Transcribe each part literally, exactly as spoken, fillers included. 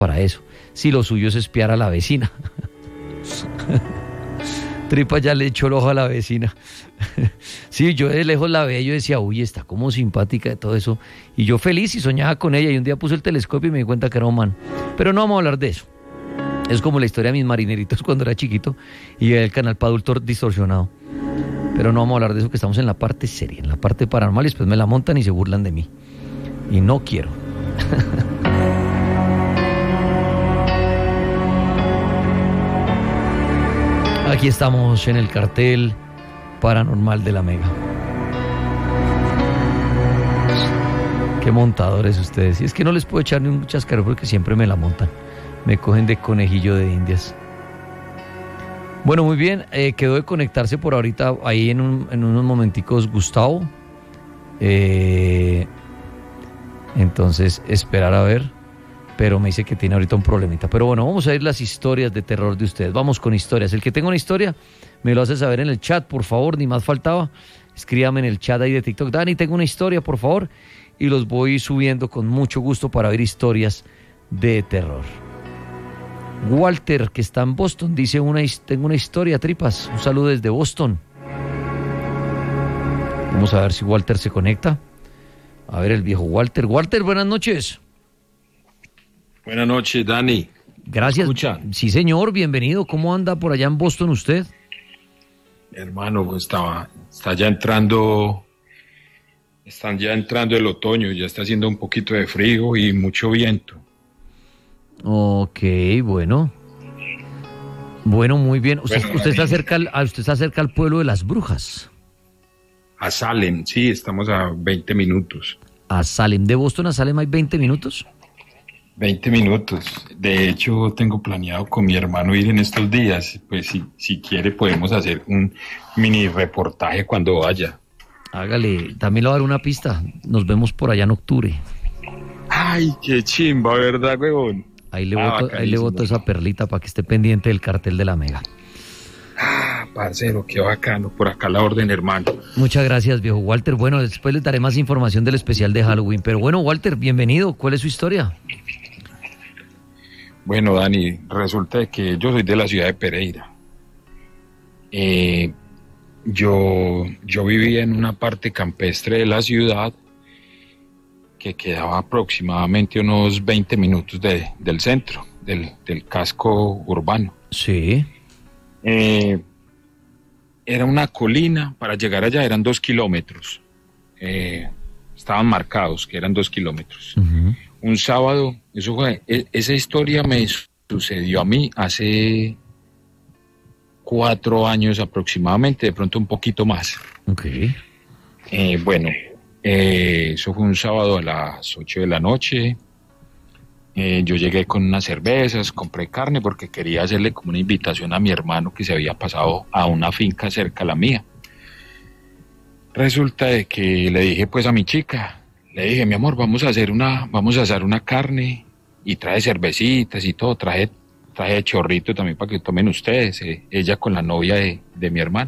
para eso. Si lo suyo es espiar a la vecina. Tripa ya le echó el ojo a la vecina. Sí, yo de lejos la veía y yo decía, uy, está como simpática de todo eso. Y yo feliz y soñaba con ella. Y un día puse el telescopio y me di cuenta que era un man. Pero no vamos a hablar de eso. Es como la historia de mis marineritos cuando era chiquito y el canal para adultos distorsionado. Pero no vamos a hablar de eso, que estamos en la parte seria, en la parte paranormal, y después me la montan y se burlan de mí. Y no quiero. Aquí estamos en el cartel paranormal de la Mega. Qué montadores ustedes. Y es que no les puedo echar ni un chascarro porque siempre me la montan. Me cogen de conejillo de indias. Bueno, muy bien. Eh, quedó de conectarse por ahorita ahí en, un, en unos momenticos Gustavo. Eh, entonces, esperar a ver. Pero me dice que tiene ahorita un problemita. Pero bueno, vamos a ir las historias de terror de ustedes. Vamos con historias. El que tenga una historia, me lo hace saber en el chat, por favor. Ni más faltaba. Escríbame en el chat ahí de TikTok. Dani, tengo una historia, por favor. Y los voy subiendo con mucho gusto para ver historias de terror. Walter, que está en Boston, dice, una, tengo una historia, tripas. Un saludo desde Boston. Vamos a ver si Walter se conecta. A ver, el viejo Walter. Walter, buenas noches. Buenas noches, Dani. Gracias. ¿Escucha? Sí, señor, bienvenido. ¿Cómo anda por allá en Boston usted? Hermano, estaba, está ya entrando, están ya entrando el otoño, ya está haciendo un poquito de frío y mucho viento. Ok, bueno. Bueno, muy bien. Usted, bueno, usted está cerca al, usted está cerca al pueblo de las brujas. A Salem, sí, estamos a veinte minutos. A Salem, ¿de Boston a Salem hay veinte minutos? veinte minutos. De hecho, tengo planeado con mi hermano ir en estos días. Pues si, si quiere podemos hacer un mini reportaje cuando vaya. Hágale, también le voy a dar una pista. Nos vemos por allá en octubre. Ay, qué chimba, ¿verdad, huevón? Ahí le ah, boto, ahí le boto esa perlita para que esté pendiente del cartel de la Mega. Ah, parcero, qué bacano. Por acá la orden, hermano. Muchas gracias, viejo Walter. Bueno, después les daré más información del especial de Halloween. Pero bueno, Walter, bienvenido. ¿Cuál es su historia? Bueno, Dani, resulta que yo soy de la ciudad de Pereira. Eh, yo, yo vivía en una parte campestre de la ciudad que quedaba aproximadamente unos veinte minutos de, del centro, del, del casco urbano. Sí. Eh, era una colina, para llegar allá eran dos kilómetros. Eh, estaban marcados que eran dos kilómetros. Uh-huh. Un sábado, eso fue, esa historia me sucedió a mí hace cuatro años aproximadamente, de pronto un poquito más. Okay. Eh, bueno, eh, eso fue un sábado a las ocho de la noche. Eh, yo llegué con unas cervezas, compré carne porque quería hacerle como una invitación a mi hermano que se había pasado a una finca cerca a la mía. Resulta de que le dije pues a mi chica, le dije, mi amor, vamos a hacer una, vamos a hacer una carne y trae cervecitas y todo, traje, traje chorrito también para que tomen ustedes, eh, ella con la novia de, de mi hermano.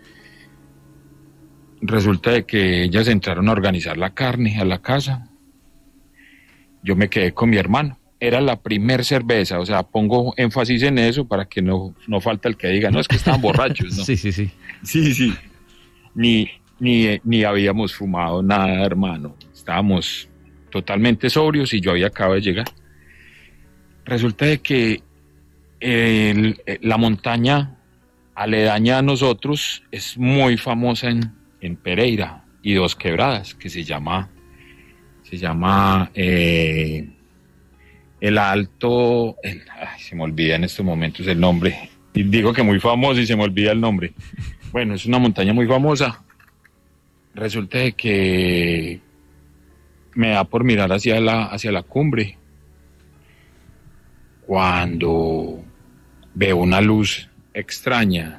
Resulta de que ellas entraron a organizar la carne a la casa. Yo me quedé con mi hermano. Era la primer cerveza, o sea, pongo énfasis en eso para que no, no falta el que diga, no, es que estaban borrachos, ¿no? Sí, sí, sí. Sí, sí. Ni, ni, ni habíamos fumado nada, hermano. Estábamos totalmente sobrios y yo había acabado de llegar. Resulta de que el, la montaña aledaña a nosotros es muy famosa en, en Pereira y Dos Quebradas, que se llama, se llama eh, el Alto, el, ay, se me olvida en estos momentos el nombre. Y digo que muy famoso y se me olvida el nombre. Bueno, es una montaña muy famosa. Resulta de que me da por mirar hacia la, hacia la cumbre cuando veo una luz extraña.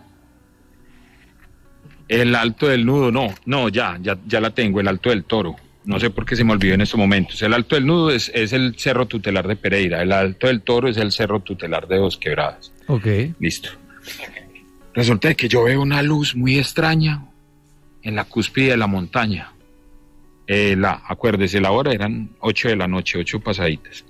El Alto del Nudo, no, no, ya, ya, ya la tengo, el Alto del Toro. No sé por qué se me olvidó en estos momentos. El Alto del Nudo es, es el cerro tutelar de Pereira, el Alto del Toro es el cerro tutelar de Dos Quebradas. Ok. Listo. Resulta que yo veo una luz muy extraña en la cúspide de la montaña. Eh, la, acuérdese, la hora eran ocho de la noche, ocho pasaditas.